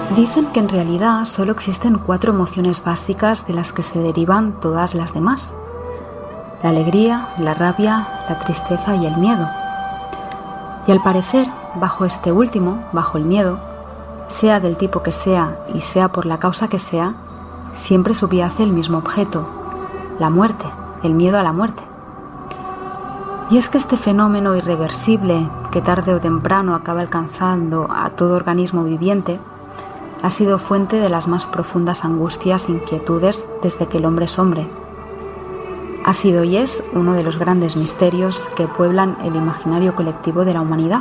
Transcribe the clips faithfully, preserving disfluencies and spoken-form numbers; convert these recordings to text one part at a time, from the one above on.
Dicen que en realidad solo existen cuatro emociones básicas de las que se derivan todas las demás: la alegría, la rabia, la tristeza y el miedo. Y al parecer, bajo este último, bajo el miedo, sea del tipo que sea y sea por la causa que sea, siempre subyace el mismo objeto: la muerte, el miedo a la muerte. Y es que este fenómeno irreversible, que tarde o temprano acaba alcanzando a todo organismo viviente, ha sido fuente de las más profundas angustias e inquietudes desde que el hombre es hombre. Ha sido y es uno de los grandes misterios que pueblan el imaginario colectivo de la humanidad.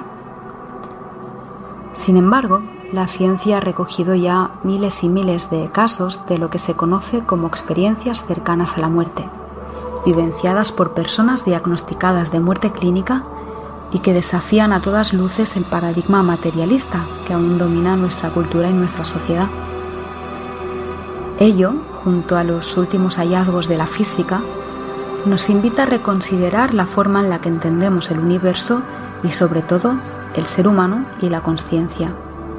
Sin embargo, la ciencia ha recogido ya miles y miles de casos de lo que se conoce como experiencias cercanas a la muerte, vivenciadas por personas diagnosticadas de muerte clínica y que desafían a todas luces el paradigma materialista que aún domina nuestra cultura y nuestra sociedad. Ello, junto a los últimos hallazgos de la física, nos invita a reconsiderar la forma en la que entendemos el universo y, sobre todo, el ser humano y la consciencia.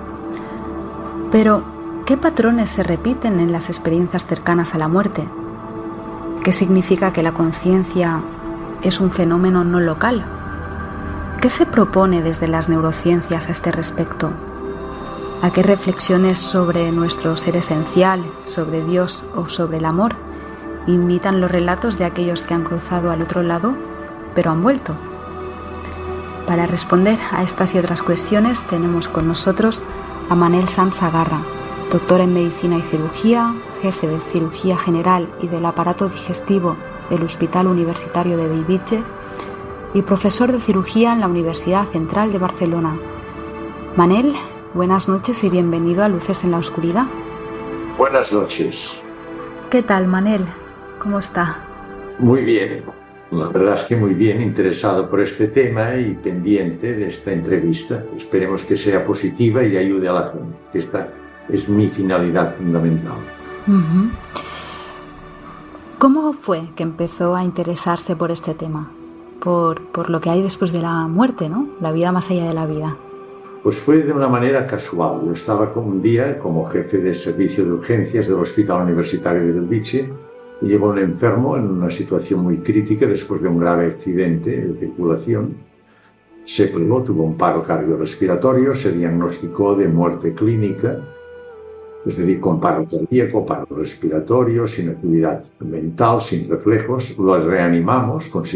Pero, ¿qué patrones se repiten en las experiencias cercanas a la muerte? ¿Qué significa que la conciencia es un fenómeno no local? ¿Qué se propone desde las neurociencias a este respecto? ¿A qué reflexiones sobre nuestro ser esencial, sobre Dios o sobre el amor invitan los relatos de aquellos que han cruzado al otro lado, pero han vuelto? Para responder a estas y otras cuestiones tenemos con nosotros a Manel Sans Agarra, doctor en Medicina y Cirugía, jefe de Cirugía General y del Aparato Digestivo del Hospital Universitario de Bellvitge y profesor de Cirugía en la Universidad Central de Barcelona. Manel, buenas noches y bienvenido a Luces en la Oscuridad. Buenas noches. ¿Qué tal, Manel? ¿Cómo está? Muy bien. La verdad es que muy bien, interesado por este tema y pendiente de esta entrevista. Esperemos que sea positiva y ayude a la gente, que esta es mi finalidad fundamental. Uh-huh. ¿Cómo fue que empezó a interesarse por este tema? Por, por lo que hay después de la muerte, ¿no? La vida más allá de la vida. Pues fue de una manera casual. Yo estaba como un día como jefe de servicio de urgencias del Hospital Universitario de Bellvitge y llegó un enfermo en una situación muy crítica después de un grave accidente de circulación. Se plegó, tuvo un paro cardiorrespiratorio, se diagnosticó de muerte clínica, es decir, con paro cardíaco, paro respiratorio, sin actividad mental, sin reflejos. Lo reanimamos, conseguimos